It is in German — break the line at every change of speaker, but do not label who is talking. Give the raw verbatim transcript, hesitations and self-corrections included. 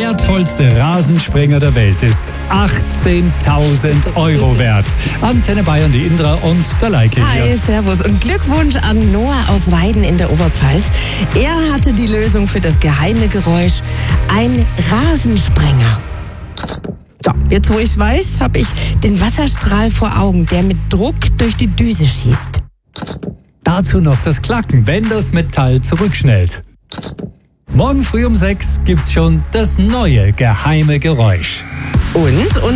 wertvollste Rasensprenger der Welt ist achtzehntausend Euro wert. Antenne Bayern, die Indra und der Leike
Hi,
hier.
servus und Glückwunsch an Noah aus Weiden in der Oberpfalz. Er hatte die Lösung für das geheime Geräusch, ein Rasensprenger. So, jetzt wo ich weiß, habe ich den Wasserstrahl vor Augen, der mit Druck durch die Düse schießt.
Dazu noch das Klacken, wenn das Metall zurückschnellt. Morgen früh um sechs gibt's schon das neue geheime Geräusch.
Und